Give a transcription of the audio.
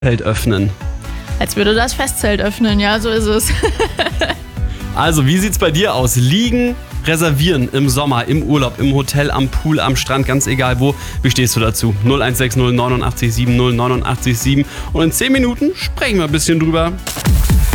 Festzelt öffnen. Als würde das Festzelt öffnen, ja, so ist es. Also, wie sieht's bei dir aus? Liegen, reservieren im Sommer, im Urlaub, im Hotel, am Pool, am Strand, ganz egal wo. Wie stehst du dazu? 0160 89 70 89 7. Und in 10 Minuten sprechen wir ein bisschen drüber.